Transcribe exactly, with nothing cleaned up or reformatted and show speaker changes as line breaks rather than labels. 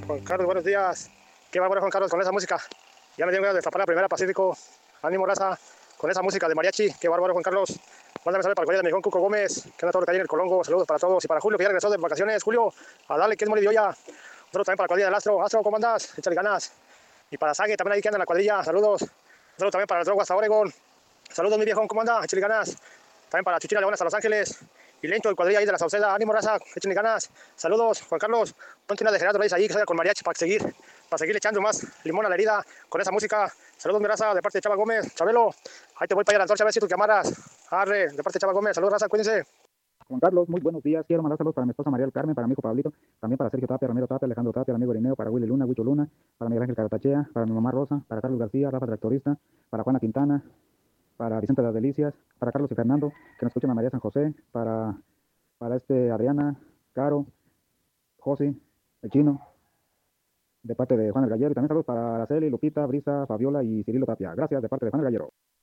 Juan Carlos, buenos días. Qué bárbaro, Juan Carlos, con esa música. Ya me dio ganas de destapar la primera Pacífico. Ánimo, raza, con esa música de mariachi. Qué bárbaro, Juan Carlos. Mándame saludos para el colega de mi hijo Cuco Gómez, que anda todo lo que hay en el Colongo. Saludos para todos. Y para Julio, que ya regresó de vacaciones. Julio, a darle, que es molido ya. Nosotros también para la cuadrilla del Astro. Astro, ¿cómo andas? Échale ganas. Y para Sague, también ahí que anda en la cuadrilla. Saludos. Saludos también para el Drogo hasta Oregon. Saludos, mi viejo, ¿cómo anda? Échale ganas. También para Chuchina León hasta Los Ángeles. Y Lento, el cuadrilla ahí de la Sauceda. Ánimo, raza, échenle ganas. Saludos, Juan Carlos. Ponte una de Gerardo Reyes ahí, que salga con mariachi para seguir, para seguir echando más limón a la herida con esa música. Saludos, mi raza, de parte de Chava Gómez. Chabelo, ahí te voy para allá a la antorcha a ver si tú te amaras. Arre, de parte de Chava Gómez. Saludos, raza, cuídense.
Juan Carlos, muy buenos días. Quiero mandar saludos para mi esposa María del Carmen, para mi hijo Pablito, también para Sergio Tapia, Ramiro Tapia, Alejandro Tapia, el amigo Irineo, para Willy Luna, Huicho Luna, para Miguel Ángel Caratachea, para mi mamá Rosa, para Carlos García, Rafa Tractorista, para Juana Quintana, para Vicente de las Delicias, para Carlos y Fernando, que nos escuchan a María San José, para, para este Adriana, Caro, José, el Chino, de parte de Juan el Gallero, y también saludos para Araceli, Lupita, Brisa, Fabiola y Cirilo Tapia. Gracias, de parte de Juan el Gallero.